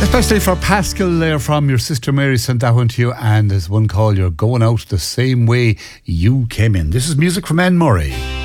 Especially for Pascal there from your sister Mary sent that one to you, and there's one call, you're going out the same way you came in. This is music from Anne Murray.